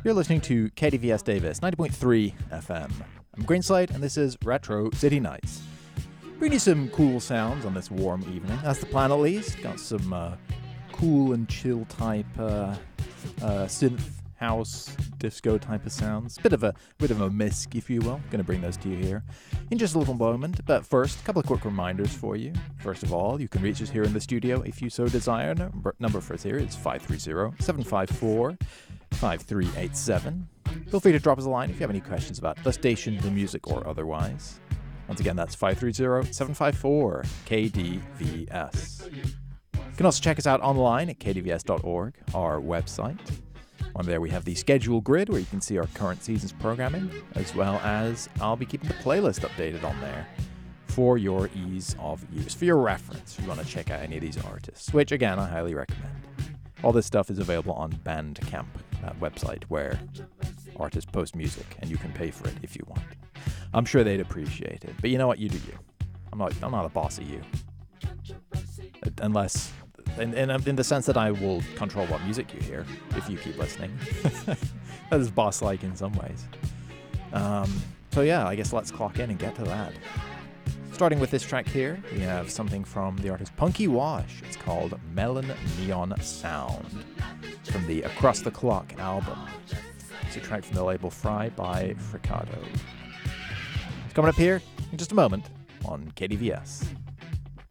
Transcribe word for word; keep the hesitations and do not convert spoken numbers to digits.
You're listening to K D V S Davis, ninety point three F M. I'm Greenslade, and this is Retro City Nights. Bringing you some cool sounds on this warm evening. That's the plan, at least. Got some uh, cool and chill type uh, uh, synth, house, disco type of sounds. Bit of a bit of a misc, if you will. Going to bring those to you here in just a little moment. But first, a couple of quick reminders for you. First of all, you can reach us here in the studio if you so desire. Number, number for us here is five three zero, seven five four, five three eight seven. Feel free to drop us a line if you have any questions about the station, the music, or otherwise. Once again, that's five three zero, seven five four, K D V S. You can also check us out online at k d v s dot org, our website. On there we have the schedule grid where you can see our current season's programming, as well as I'll be keeping the playlist updated on there for your ease of use, for your reference if you want to check out any of these artists, which again I highly recommend. All this stuff is available on Bandcamp, that website where artists post music and you can pay for it if you want. I'm sure they'd appreciate it, but you know what? You do you. I'm not. I'm not a boss of you, unless, in, in in the sense that I will control what music you hear if you keep listening. That is boss-like in some ways. Um, so yeah, I guess let's clock in and get to that. Starting with this track here, we have something from the artist Punky Wash. It's called Melon Neon Sound from the Across the Clock album. It's a track from the label Fry by Fricado. It's coming up here in just a moment on K D V S.